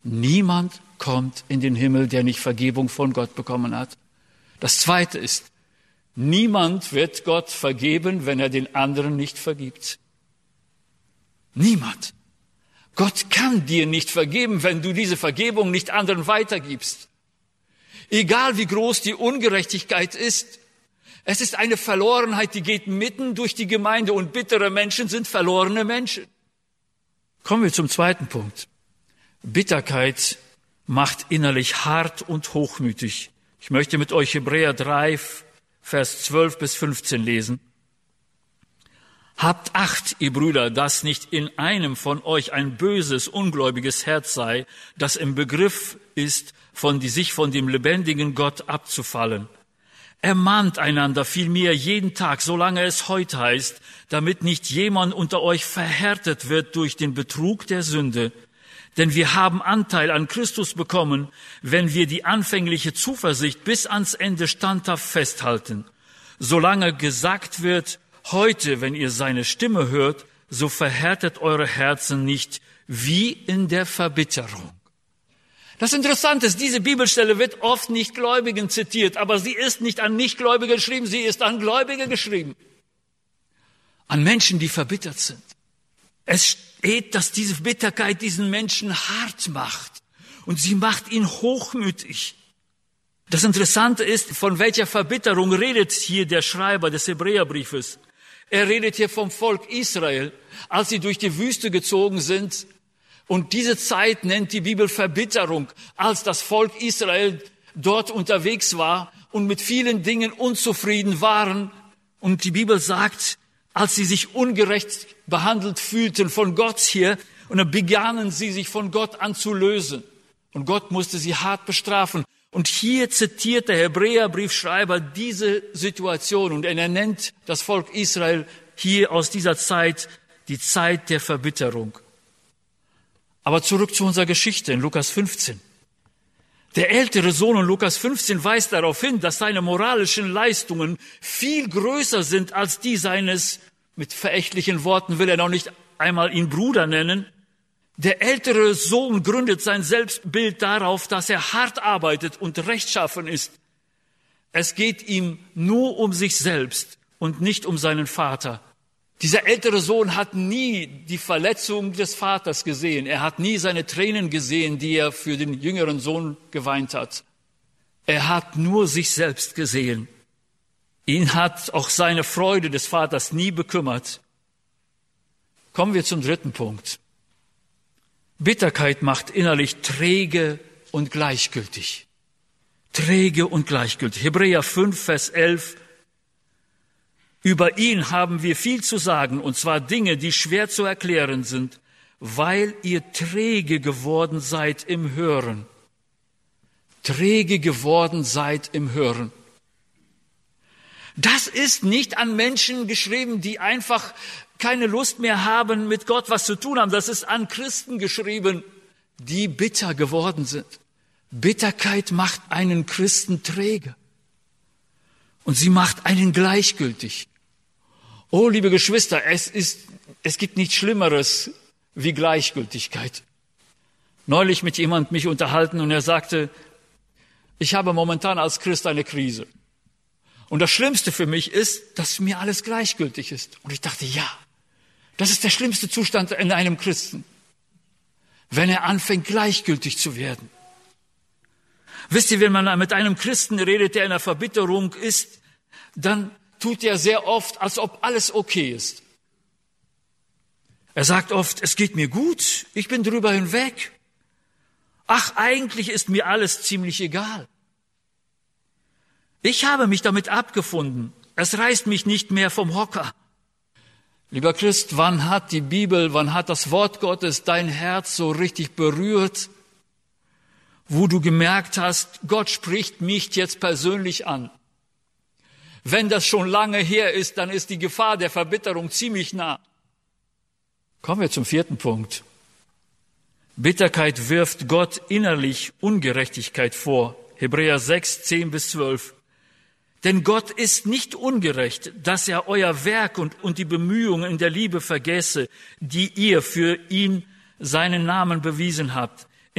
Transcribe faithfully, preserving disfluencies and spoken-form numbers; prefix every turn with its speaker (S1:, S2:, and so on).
S1: Niemand kommt in den Himmel, der nicht Vergebung von Gott bekommen hat. Das Zweite ist, niemand wird Gott vergeben, wenn er den anderen nicht vergibt. Niemand. Gott kann dir nicht vergeben, wenn du diese Vergebung nicht anderen weitergibst. Egal wie groß die Ungerechtigkeit ist, es ist eine Verlorenheit, die geht mitten durch die Gemeinde und bittere Menschen sind verlorene Menschen. Kommen wir zum zweiten Punkt. Bitterkeit macht innerlich hart und hochmütig. Ich möchte mit euch Hebräer drei, Vers zwölf bis fünfzehn lesen. Habt Acht, ihr Brüder, dass nicht in einem von euch ein böses, ungläubiges Herz sei, das im Begriff ist, von die, sich von dem lebendigen Gott abzufallen. Ermahnt einander vielmehr jeden Tag, solange es heute heißt, damit nicht jemand unter euch verhärtet wird durch den Betrug der Sünde. Denn wir haben Anteil an Christus bekommen, wenn wir die anfängliche Zuversicht bis ans Ende standhaft festhalten. Solange gesagt wird, heute, wenn ihr seine Stimme hört, so verhärtet eure Herzen nicht wie in der Verbitterung. Das Interessante ist, diese Bibelstelle wird oft Nichtgläubigen zitiert, aber sie ist nicht an Nichtgläubige geschrieben, sie ist an Gläubige geschrieben. An Menschen, die verbittert sind. Es steht, dass diese Bitterkeit diesen Menschen hart macht und sie macht ihn hochmütig. Das Interessante ist, von welcher Verbitterung redet hier der Schreiber des Hebräerbriefes. Er redet hier vom Volk Israel, als sie durch die Wüste gezogen sind. Und diese Zeit nennt die Bibel Verbitterung, als das Volk Israel dort unterwegs war und mit vielen Dingen unzufrieden waren. Und die Bibel sagt, als sie sich ungerecht behandelt fühlten von Gott hier, und dann begannen sie sich von Gott an zu lösen. Und Gott musste sie hart bestrafen. Und hier zitiert der Hebräerbriefschreiber diese Situation und er nennt das Volk Israel hier aus dieser Zeit die Zeit der Verbitterung. Aber zurück zu unserer Geschichte in Lukas fünfzehn. Der ältere Sohn in Lukas fünfzehn weist darauf hin, dass seine moralischen Leistungen viel größer sind als die seines, mit verächtlichen Worten will er noch nicht einmal ihn Bruder nennen. Der ältere Sohn gründet sein Selbstbild darauf, dass er hart arbeitet und rechtschaffen ist. Es geht ihm nur um sich selbst und nicht um seinen Vater. Dieser ältere Sohn hat nie die Verletzung des Vaters gesehen. Er hat nie seine Tränen gesehen, die er für den jüngeren Sohn geweint hat. Er hat nur sich selbst gesehen. Ihn hat auch seine Freude des Vaters nie bekümmert. Kommen wir zum dritten Punkt. Bitterkeit macht innerlich träge und gleichgültig. Träge und gleichgültig. Hebräer fünf, Vers elf. Über ihn haben wir viel zu sagen, und zwar Dinge, die schwer zu erklären sind, weil ihr träge geworden seid im Hören. Träge geworden seid im Hören. Das ist nicht an Menschen geschrieben, die einfach keine Lust mehr haben, mit Gott was zu tun haben. Das ist an Christen geschrieben, die bitter geworden sind. Bitterkeit macht einen Christen träge. Und sie macht einen gleichgültig. Oh, liebe Geschwister, es ist, es gibt nichts Schlimmeres wie Gleichgültigkeit. Neulich mit jemand mich unterhalten und er sagte, ich habe momentan als Christ eine Krise. Und das Schlimmste für mich ist, dass mir alles gleichgültig ist. Und ich dachte, ja, das ist der schlimmste Zustand in einem Christen, wenn er anfängt, gleichgültig zu werden. Wisst ihr, wenn man mit einem Christen redet, der in einer Verbitterung ist, dann tut er sehr oft, als ob alles okay ist. Er sagt oft, es geht mir gut, ich bin drüber hinweg. Ach, eigentlich ist mir alles ziemlich egal. Ich habe mich damit abgefunden. Es reißt mich nicht mehr vom Hocker. Lieber Christ, wann hat die Bibel, wann hat das Wort Gottes dein Herz so richtig berührt, wo du gemerkt hast, Gott spricht mich jetzt persönlich an? Wenn das schon lange her ist, dann ist die Gefahr der Verbitterung ziemlich nah. Kommen wir zum vierten Punkt. Bitterkeit wirft Gott innerlich Ungerechtigkeit vor. Hebräer sechs, zehn bis zwölf. Denn Gott ist nicht ungerecht, dass er euer Werk und, und die Bemühungen in der Liebe vergesse, die ihr für ihn seinen Namen bewiesen habt.